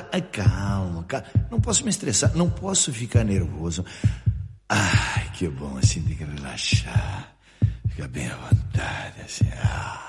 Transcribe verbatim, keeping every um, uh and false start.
Ai, calma, calma. Não posso me estressar, não posso ficar nervoso. Ai, que bom, assim, tem que relaxar. Ficar bem à vontade, assim. Ah.